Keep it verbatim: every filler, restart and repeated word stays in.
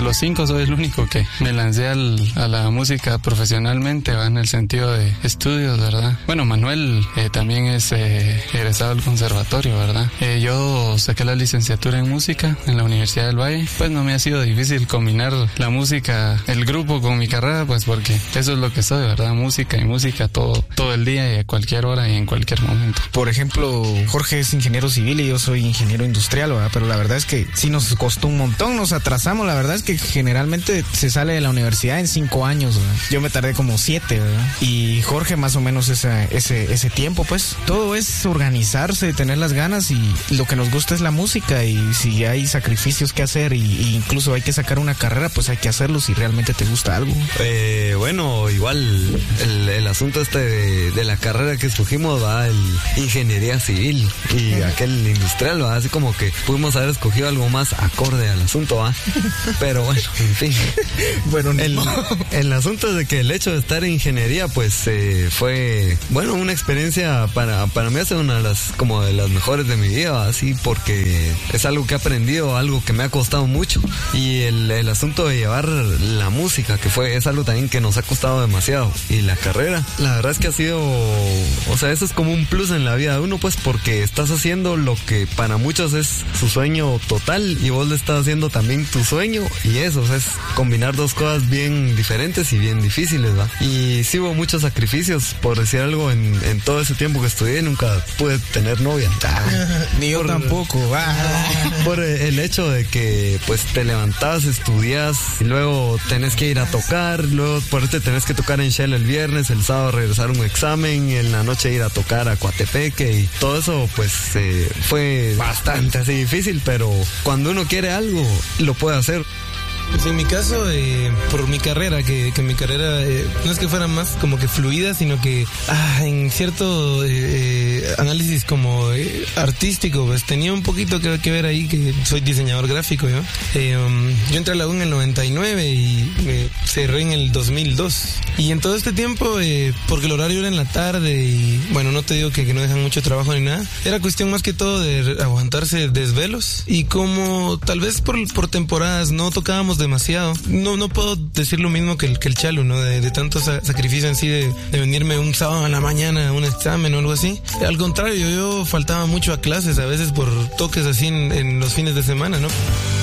los cinco soy el único que me lancé al, a la música profesionalmente, ¿va? En el sentido de estudios, ¿verdad? Bueno, Manuel eh, también es eh, egresado del conservatorio, ¿verdad? Eh, yo saqué la licenciatura en música en la Universidad del Valle. Pues no me ha sido difícil combinar la música, el grupo con mi carrera, pues porque eso es lo que soy, ¿verdad? Música y música todo, todo el día y a cualquier hora y en cualquier momento. Por ejemplo, Jorge es ingeniero civil y yo soy ingeniero industrial, ¿verdad? Pero la verdad es que sí nos costó un montón, nos atrasamos. La verdad es que generalmente se sale de la universidad en cinco años, ¿verdad? Yo me tardé como siete, ¿verdad? Y Jorge más o menos ese, ese, ese tiempo, pues. Todo es organizarse, tener las ganas y lo que nos gusta es la música y si hay sacrificios que hacer y, y incluso hay que sacar una carrera, pues hay que hacerlo si realmente te gusta algo. Eh, bueno, igual el, el asunto este de, de la carrera que escogimos, va, el ingeniería civil y aquel industrial, va, así como que pudimos haber escogido algo más acorde al asunto, va. Pero bueno, en fin. Bueno, el, no. el asunto es de que el hecho de estar en ingeniería, pues eh, fue, bueno, una experiencia para, para mí, es una de las, como de las mejores de mi vida, ¿va? Así, porque es algo que he aprendido, algo que me ha costado mucho. Y el, el asunto de llevar la música, que fue, es algo también que nos ha costado demasiado. Y la carrera, la verdad es que ha sido, o sea, eso es como un plus en la vida de uno, pues, porque estás haciendo lo que para muchos es su sueño total y vos le estás haciendo también tu sueño, y eso, o sea, es combinar dos cosas bien diferentes y bien difíciles, ¿va? Y sí hubo muchos sacrificios, por decir algo, en, en todo ese tiempo que estudié, nunca pude tener novia. Ah, Ni yo por, tampoco, va. Por el hecho de que, pues, te levantabas, estudias y luego tenés que ir a tocar, luego por eso te tenés que tocar en Shell el viernes, el sábado regresar a un examen, y en la noche ir a tocar a Coatepeque, y todo eso, pues, eh, fue bastante así difícil, pero cuando uno quiere algo, lo puede hacer. Pues en mi caso, eh, por mi carrera, que, que mi carrera eh, no es que fuera más como que fluida, sino que ah, en cierto eh, eh, análisis como eh, artístico, pues tenía un poquito que, que ver ahí, que soy diseñador gráfico, ¿yo? Eh, um, yo entré a la U en el noventa y nueve y me cerré en el dos mil dos. Y en todo este tiempo, eh, porque el horario era en la tarde y, bueno, no te digo que, que no dejan mucho trabajo ni nada, era cuestión más que todo de aguantarse desvelos, y como tal vez por, por temporadas no tocábamos demasiado. No no puedo decir lo mismo que el, que el Chalo, ¿no? De, de tanto sa- sacrificio en sí, de, de venirme un sábado en la mañana a un examen o algo así. Al contrario, yo faltaba mucho a clases, a veces por toques así en, en los fines de semana, ¿no?